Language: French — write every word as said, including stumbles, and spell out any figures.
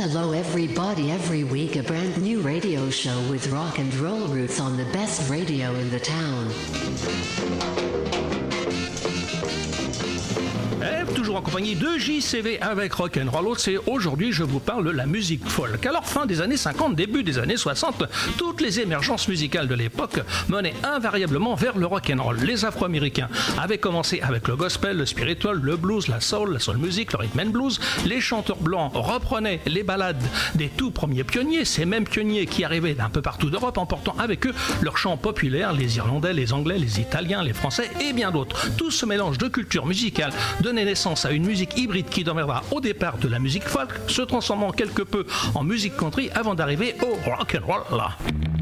hello everybody. Every week a brand new radio show with rock and roll roots on the best radio in the town. Et toujours en compagnie de J C V avec Rock'n'Roll. C'est aujourd'hui je vous parle de la musique folk. Alors fin des années cinquante, début des années soixante, toutes les émergences musicales de l'époque menaient invariablement vers le rock'n'roll. Les Afro-Américains avaient commencé avec le gospel, le spiritual, le blues, la soul, la soul music, le rhythm and blues. Les chanteurs blancs reprenaient les ballades des tout premiers pionniers, ces mêmes pionniers qui arrivaient d'un peu partout d'Europe emportant avec eux leurs chants populaires, les Irlandais, les Anglais, les Italiens, les Français et bien d'autres. Tout ce mélange de culture musicale donnait naissance à une musique hybride qui deviendra au départ de la musique folk, se transformant quelque peu en musique country avant d'arriver au rock'n'roll.